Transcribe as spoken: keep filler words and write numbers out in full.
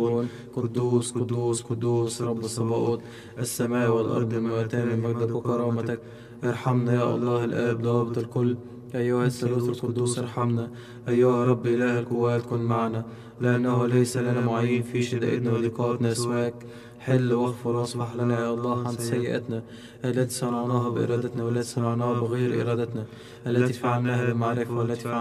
يقول قدوس قدوس قدوس رب الصباؤوت، السماء والأرض ملوءتان من مجدك وكرامتك. ارحمنا يا الله الآب ضابط الكل، أيها الثالوث القدوس ارحمنا. أيها رب إله القوات كن معنا، لأنه ليس لنا معين في شدائدنا وضيقاتنا سواك. حل واغفر واصفح لنا يا الله عن سيئاتنا التي صنعناها بإرادتنا والتي صنعناها بغير إرادتنا، التي فعلناها بمعرفة والتي فعلناها